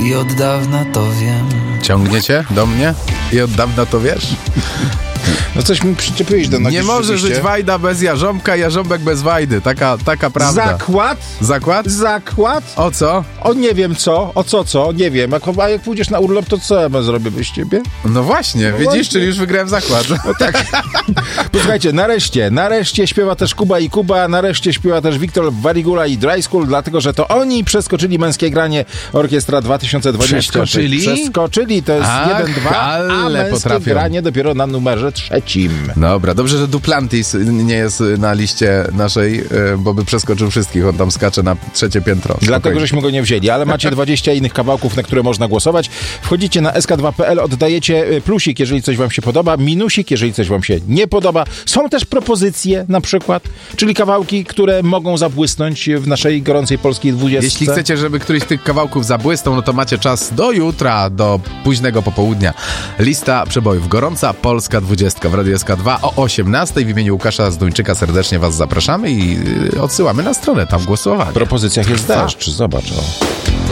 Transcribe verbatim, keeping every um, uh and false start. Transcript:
i od dawna to wiem. Ciągniecie do mnie i od dawna to wiesz? No coś mi przyczepiłeś do nogi. Nie może żyć Wajda bez Jarząbka, Jarząbek bez Wajdy. Taka, taka prawda. Zakład? Zakład? Zakład? O co? O nie wiem co, o co co, nie wiem. Jak, a jak pójdziesz na urlop, to co ja zrobię bez ciebie? No właśnie, No widzisz, właśnie. czyli już wygrałem zakład. No tak. Posłuchajcie, nareszcie, nareszcie śpiewa też Kuba i Kuba, nareszcie śpiewa też Wiktor Warigula i Dry School, dlatego, że to oni przeskoczyli męskie granie Orkiestra dwa tysiące dwadzieścia. Przeskoczyli? Przeskoczyli, to jest Ach, jeden dwa, a ale męskie potrafią. granie dopiero na numerze trzecim. Dobra, dobrze, że Duplantis nie jest na liście naszej, bo by przeskoczył wszystkich. On tam skacze na trzecie piętro. Dlatego, Spokojnie. żeśmy go nie wzięli, ale macie dwadzieścia innych kawałków, na które można głosować. Wchodzicie na es ka dwa kropka pe el, oddajecie plusik, jeżeli coś wam się podoba, minusik, jeżeli coś wam się nie podoba. Są też propozycje na przykład, czyli kawałki, które mogą zabłysnąć w naszej gorącej polskiej dwudziestce. Jeśli chcecie, żeby któryś z tych kawałków zabłysnął, no to macie czas do jutra, do późnego popołudnia. Lista przebojów. Gorąca Polska dwudziestka w Radiu es ka dwa o osiemnastej. W imieniu Łukasza Zduńczyka serdecznie was zapraszamy i odsyłamy na stronę, tam głosowanie. W propozycjach jest deszcz, zobacz. O.